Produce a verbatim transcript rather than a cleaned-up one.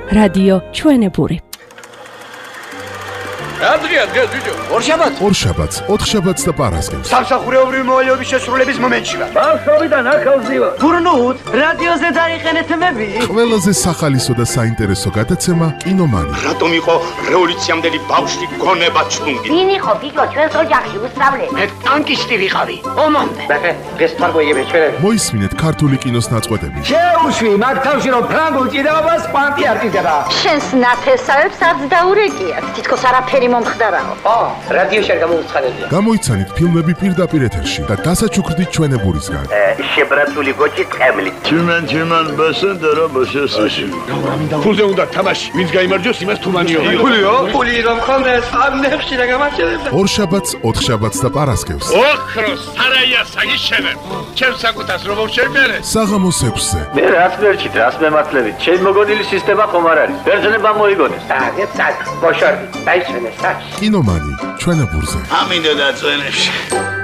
რადიო ჩვენებური. Adria, Adria, ბიჭო. ორშაბათ. ორშაბათს, ოთხშაბათს და პარასკევს. სამსახურეობრივი მოვალეობის შესრულების მომენტში ვარ. ბავშვობიდან ახალზი ვარ. გურნუთ, რადიოზე დაიყენეთ მები. ყველაზე სახალისო და საინტერესო გადაცემა კინომანი. რატომ იყო რევოლუციამდელი ბავშვი გონება ჩუნგი? ვინ იყო ბიჭო ჩვენს ოჯახში უსწავლე? მე ტანკისტი ვიყავი. ომამდე. ბახე, დღეს თარგოიები ჩვენები. მოისმინეთ ქართული კინოს ნაწყვეტები. შეუშვი მაგ თავში რომ ფრანგულ ჭიდაობას პანტი არ ჭიდდება. შენს ნათესავებს არც დაურეკიათ. თითქოს არაფერი მომხდარაო. ო, რადიოში არ გამოვცხადებია. გამოიცანით ფილმები პირდაპირ ეთერში და დასაჩუქრდით ჩვენებურისგან. შებრაცული გოჭი ტყემლი. Чиман чиман басендера басესაში. ფულზე უნდა თამაში. ვინც გაიმარჯვოს, იმას თუმანიო. ფულიო? ფული რომ ხონდეს, ამ ნებში რა გამარჯვებდა. ორშაბათს, ოთხშაბათს და პარასკევს. ოქროს სარაია საგიშენებ. ჩემს საკუთას რომ შევმერე. საღამოს ექვსზე. მე რას მერჩით, რას მემართლებით? ჩემ მოგონილი სისტემა ხომ არ არის. ბერძნება მოიგონეს. აგეთ საკ, ბოშორდი, დაიჩვენეს საკ. კინომანი ჩვენებურზე. ამინდა და წვენებში.